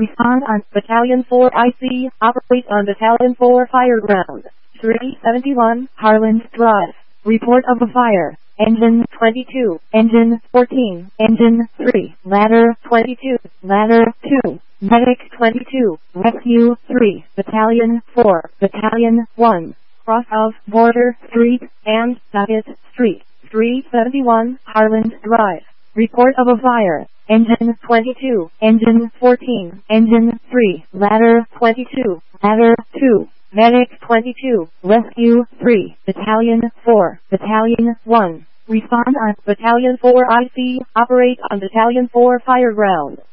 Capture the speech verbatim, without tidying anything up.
Respond on Battalion four I C. Operate on Battalion four fire ground. three seventy-one Harland Drive. Report of a fire. Engine twenty-two, Engine fourteen, Engine three, Ladder twenty-two, Ladder two, Medic twenty-two, Rescue three, Battalion four, Battalion one, cross of Border Street and Docket Street, three seventy-one Harland Drive. Report of a fire. Engine twenty-two, Engine fourteen, Engine three, Ladder twenty-two, Ladder two, Medic twenty-two, Rescue three, Battalion four, Battalion one. Respond on Battalion four I C. Operate on Battalion four fire ground.